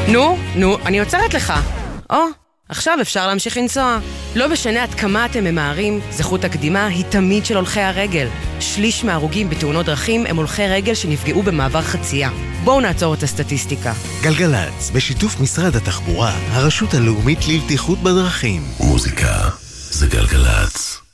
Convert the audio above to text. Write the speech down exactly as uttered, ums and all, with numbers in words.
נו, נו, אני עוצרת לך. או, עכשיו אפשר להמשיך לנסוע. לא משנה עד כמה אתם ממהרים, זכות הקדימה היא תמיד של הולכי הרגל. שליש מההרוגים בתאונות דרכים הם הולכי רגל שנפגעו במעבר חצייה. בואו נעצור את הסטטיסטיקה. גלגלץ, בשיתוף משרד התחבורה, הרשות הלאומית לבטיחות בדרכים. מוזיקה זה גלגלץ.